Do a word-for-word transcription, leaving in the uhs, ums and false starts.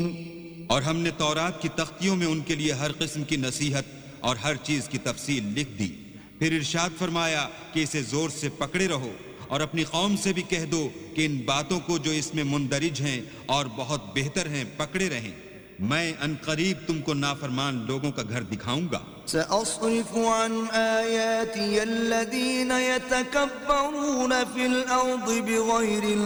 और हमने तौरात की तख्तियों में उनके लिए हर किस्म की नसीहत और हर चीज की तफसील लिख दी। फिर इरशाद फरमाया कि इसे जोर से पकड़े रहो और अपनी कौम से भी कह दो कि इन बातों को जो इसमें मुंदरिज हैं और बहुत बेहतर हैं पकड़े रहें। मैं अनकरीब तुमको नाफरमान लोगों का घर दिखाऊंगा। सअस्रिफु अन आयाति अल्लज़ीना यतकब्बरूना फिल अर्दि बिगैरि